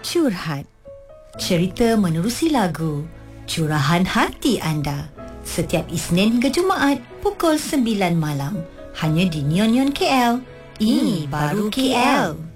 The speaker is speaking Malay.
Curhat. Cerita menerusi lagu Curahan Hati Anda. Setiap Isnin hingga Jumaat pukul 9 malam. Hanya di Neon Neon KL. Ini baru KL.